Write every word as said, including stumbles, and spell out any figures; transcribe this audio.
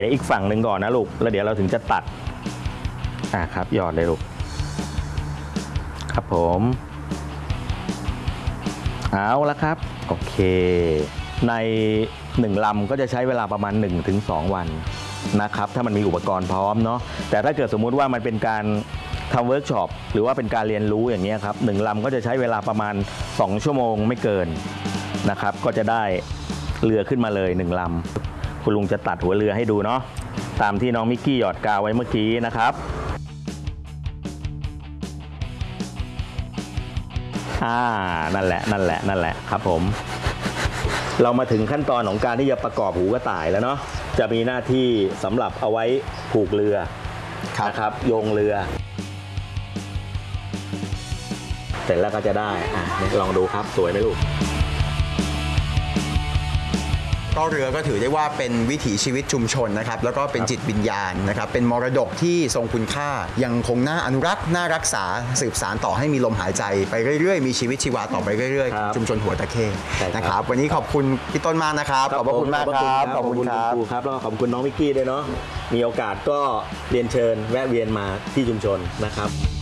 อีกฝั่งหนึ่งก่อนนะลูกแล้วเดี๋ยวเราถึงจะตัดอ่าครับหยอดเลยลูกครับผมเอาละครับโอเคในหนึ่งลำก็จะใช้เวลาประมาณ หนึ่งถึงสอง วันนะครับถ้ามันมีอุปกรณ์พร้อมเนาะแต่ถ้าเกิดสมมุติว่ามันเป็นการทำเวิร์กช็อปหรือว่าเป็นการเรียนรู้อย่างนี้ครับหนึ่งลำก็จะใช้เวลาประมาณสองชั่วโมงไม่เกินนะครับก็จะได้เรือขึ้นมาเลยหนึ่งลำคุณลุงจะตัดหัวเรือให้ดูเนาะตามที่น้องมิกกี้หยอดกาวไว้เมื่อกี้นะครับอ่านั่นแหละนั่นแหละนั่นแหละครับผมเรามาถึงขั้นตอนของการที่จะประกอบหูกระต่ายแล้วเนาะจะมีหน้าที่สำหรับเอาไว้ผูกเรือนะครับโยงเรือเสร็จแล้วก็จะได้อ่ะลองดูครับสวยไหมลูกก็เรือก็ถือได้ว่าเป็นวิถีชีวิตชุมชนนะครับแล้วก็เป็นจิตวิญญาณนะครับเป็นมรดกที่ทรงคุณค่ายังคงน่าอนุรักษ์น่ารักษาสืบสานต่อให้มีลมหายใจไปเรื่อยๆมีชีวิตชีวาต่อไปเรื่อยๆชุมชนหัวตะเข้นะครับวันนี้ขอบคุณพี่ต้นมากนะครับขอบคุณมากครับขอบคุณครับครับแล้วก็ขอบคุณน้องมิกกี้ด้วยเนาะมีโอกาสก็เรียนเชิญแวะเวียนมาที่ชุมชนนะครับ